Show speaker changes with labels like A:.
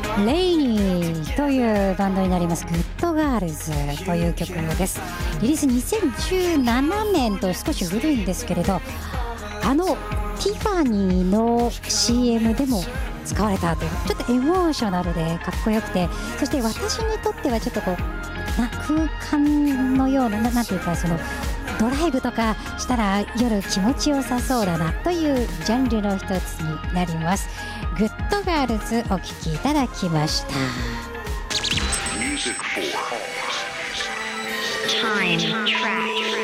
A: レイニーというバンドになります。グッドガールズという曲です。リリース2017年と少し古いんですけれど、ティファニーの CM でも使われたという、ちょっとエモーショナルでかっこよくて、そして私にとってはちょっとこう空間のような、なんていうか、そのドライブとかしたら夜気持ちよさそうだなというジャンルの一つになります。グッドガールズお聴きいただきました。 Time Track